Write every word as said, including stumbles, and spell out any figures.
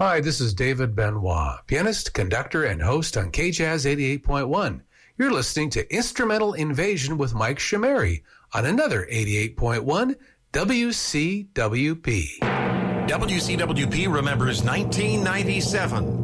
Hi, this is David Benoit, pianist, conductor, and host on K-Jazz eighty-eight point one. You're listening to Instrumental Invasion with Mike Shamari on another eighty-eight point one W C W P. W C W P remembers nineteen ninety-seven.